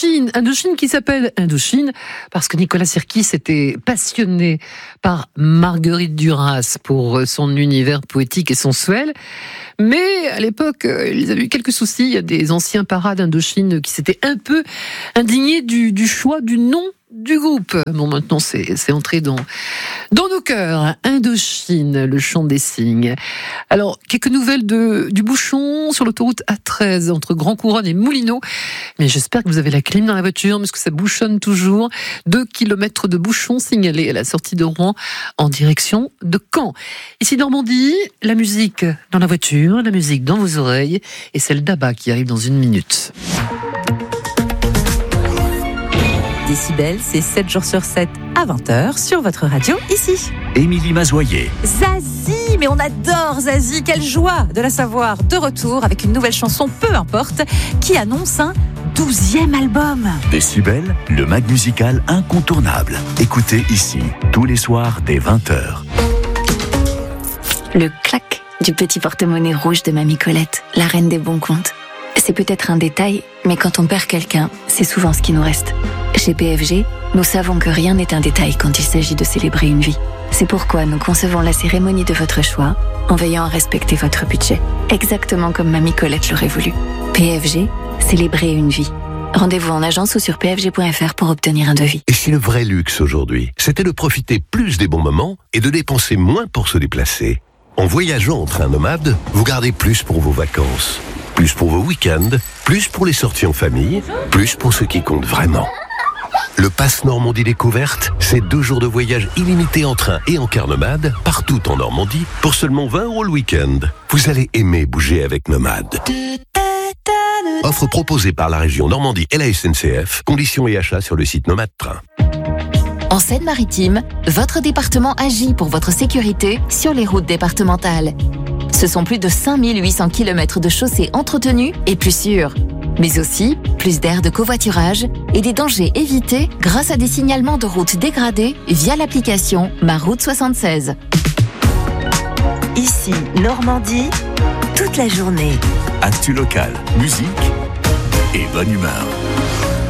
Indochine qui s'appelle Indochine parce que Nicolas Sirkis était passionné par Marguerite Duras pour son univers poétique et sensuel. Mais à l'époque, ils avaient eu quelques soucis. Il y a des anciens paras d'Indochine qui s'étaient un peu indignés du choix du nom du groupe. Bon, maintenant, c'est entré dans nos cœurs. Indochine, le chant des cygnes. Alors, quelques nouvelles du bouchon sur l'autoroute A13 entre Grand Couronne et Moulineau. Mais j'espère que vous avez la clim dans la voiture parce que ça bouchonne toujours. 2 kilomètres de bouchon signalés à la sortie de Rouen en direction de Caen. Ici Normandie, la musique dans la voiture, la musique dans vos oreilles et celle d'Abba qui arrive dans 1 minute. Décibel, c'est 7 jours sur 7 à 20h sur votre radio ici. Émilie Mazoyer. Zazie, mais on adore Zazie, quelle joie de la savoir de retour avec une nouvelle chanson, peu importe, qui annonce un 12e album. Décibel, le mag musical incontournable. Écoutez ici, tous les soirs dès 20h. Le clac du petit porte-monnaie rouge de Mamie Colette, la reine des bons comptes. C'est peut-être un détail, mais quand on perd quelqu'un, c'est souvent ce qui nous reste. Chez PFG, nous savons que rien n'est un détail quand il s'agit de célébrer une vie. C'est pourquoi nous concevons la cérémonie de votre choix en veillant à respecter votre budget, exactement comme Mamie Colette l'aurait voulu. PFG, célébrer une vie. Rendez-vous en agence ou sur pfg.fr pour obtenir un devis. Et si le vrai luxe aujourd'hui, c'était de profiter plus des bons moments et de dépenser moins pour se déplacer? En voyageant en train nomade, vous gardez plus pour vos vacances, plus pour vos week-ends, plus pour les sorties en famille, plus pour ce qui compte vraiment. Le Pass Normandie Découverte, c'est 2 jours de voyage illimité en train et en car nomade, partout en Normandie, pour seulement 20 € le week-end. Vous allez aimer bouger avec Nomade. Offre proposée par la région Normandie et la SNCF. Conditions et achats sur le site Nomade Train. En Seine-Maritime, votre département agit pour votre sécurité sur les routes départementales. Ce sont plus de 5800 km de chaussées entretenues et plus sûres. Mais aussi plus d'aires de covoiturage et des dangers évités grâce à des signalements de routes dégradées via l'application Ma Route 76. Ici, Normandie, toute la journée. Actu local, musique et bonne humeur.